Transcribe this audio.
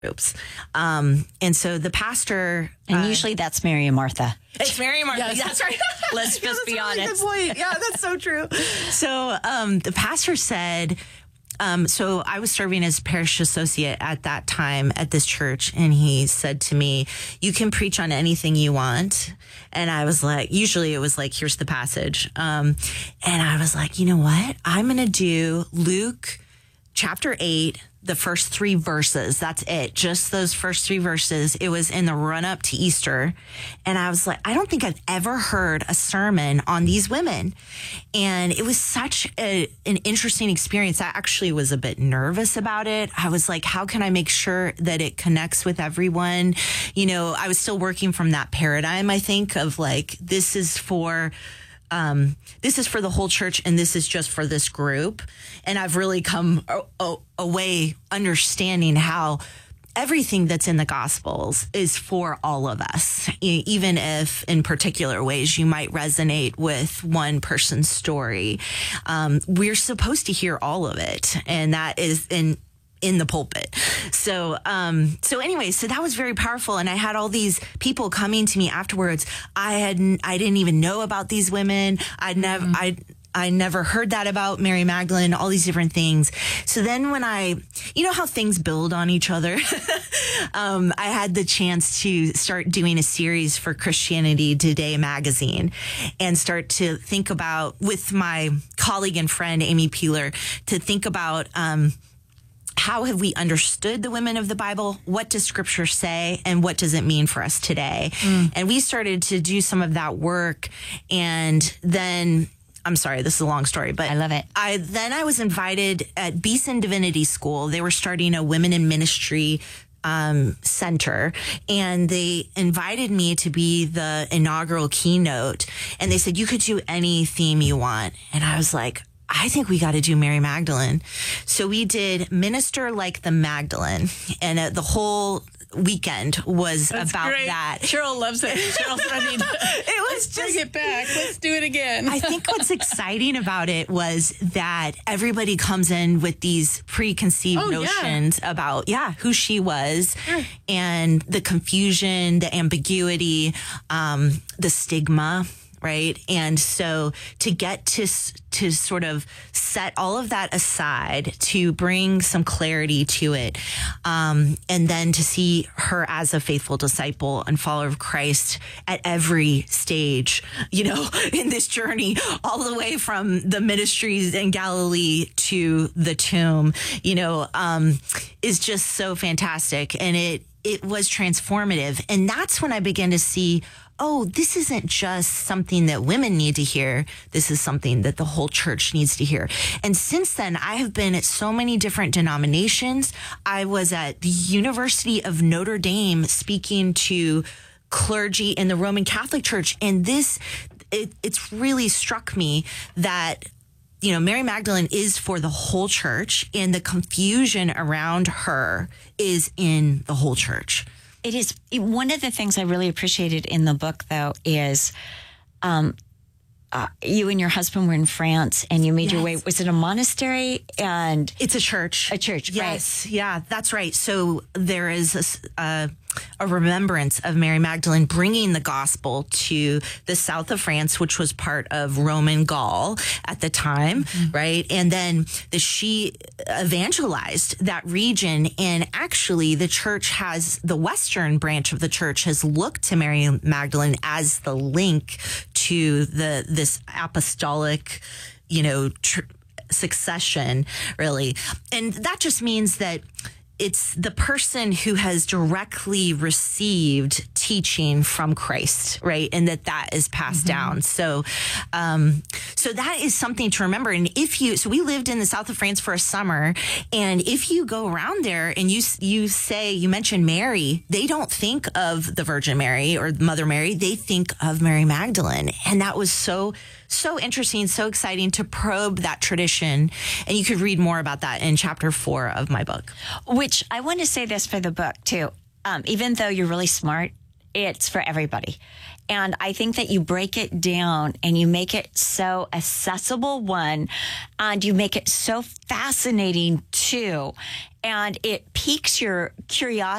groups. And so the pastor... And usually that's Mary and Martha. It's Mary and Martha. Yes. That's right. Let's just be honest. Good point. Yeah, that's so true. So the pastor said... so I was serving as parish associate at that time at this church. And he said to me, you can preach on anything you want. And I was like, usually it was like, here's the passage. And I was like, you know what? I'm going to do Luke chapter 8, the first 3 verses. That's it. Just those first 3 verses. It was in the run up to Easter. And I was like, I don't think I've ever heard a sermon on these women. And it was such an interesting experience. I actually was a bit nervous about it. I was like, how can I make sure that it connects with everyone? You know, I was still working from that paradigm, I think, of like, this is for the whole church and this is just for this group. And I've really come away understanding how everything that's in the Gospels is for all of us, even if in particular ways you might resonate with one person's story. We're supposed to hear all of it. And that is in the pulpit. So anyway, so that was very powerful. And I had all these people coming to me afterwards. I didn't even know about these women. I never heard that about Mary Magdalene, all these different things. So then when you know how things build on each other? I had the chance to start doing a series for Christianity Today magazine and start to think about, with my colleague and friend, Amy Peeler, to think about, how have we understood the women of the Bible? What does Scripture say? And what does it mean for us today? And we started to do some of that work. And then, I'm sorry, this is a long story, but I love it. I was invited at Beeson Divinity School. They were starting a women in ministry center, and they invited me to be the inaugural keynote. And they said, you could do any theme you want. And I was like, I think we got to do Mary Magdalene. So we did Minister Like the Magdalene, and the whole weekend was That's about great. that. Cheryl loves it. Cheryl's ready to It was bring it back. Let's do it again. I think what's exciting about it was that everybody comes in with these preconceived notions about, who she was, and the confusion, the ambiguity, the stigma. Right. And so to get to sort of set all of that aside, to bring some clarity to it, and then to see her as a faithful disciple and follower of Christ at every stage, you know, in this journey, all the way from the ministries in Galilee to the tomb, you know, is just so fantastic. And it was transformative. And that's when I began to see, oh, this isn't just something that women need to hear. This is something that the whole church needs to hear. And since then, I have been at so many different denominations. I was at the University of Notre Dame speaking to clergy in the Roman Catholic Church. And it's really struck me that, you know, Mary Magdalene is for the whole church, and the confusion around her is in the whole church. It is. One of the things I really appreciated in the book, though, is you and your husband were in France, and you made your way. Was it a monastery? And it's a church. A church, yes. Right. Yeah, that's right. So there is a remembrance of Mary Magdalene bringing the gospel to the south of France, which was part of Roman Gaul at the time, right? And then she evangelized that region. And actually, the Western branch of the church has looked to Mary Magdalene as the link to this apostolic, you know, succession, really. And that just means that it's the person who has directly received teaching from Christ, right? And that is passed down. So that is something to remember. And so we lived in the south of France for a summer. And if you go around there and you mention Mary, they don't think of the Virgin Mary or Mother Mary. They think of Mary Magdalene. And that was so interesting, so exciting to probe that tradition. And you could read more about that in chapter 4 of my book. Which I want to say this for the book, too. Even though you're really smart, it's for everybody. And I think that you break it down and you make it so accessible, one, and you make it so fascinating, too. and it piques your curiosity